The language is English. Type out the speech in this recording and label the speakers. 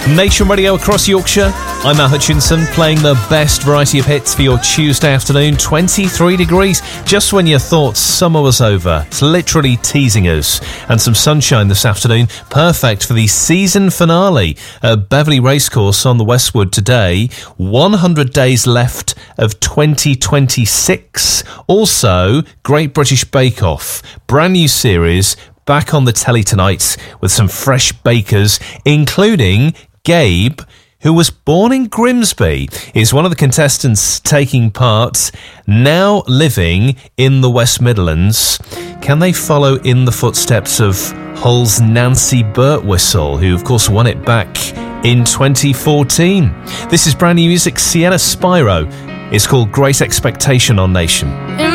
Speaker 1: Nation Radio across Yorkshire. I'm Matt Hutchinson, playing the best variety of hits for your Tuesday afternoon. 23 degrees, just when you thought summer was over. It's literally teasing us. And some sunshine this afternoon, perfect for the season finale at Beverley Racecourse on the Westwood today. 100 days left of 2026. Also, Great British Bake Off, brand new series, back on the telly tonight with some fresh bakers, including Gabe, who was born in Grimsby, is one of the contestants taking part, now living in the West Midlands. Can they follow in the footsteps of Hull's Nancy Birtwistle, who of course won it back in 2014? This is brand new music, Sienna Spyro. It's called Great Expectation on Nation.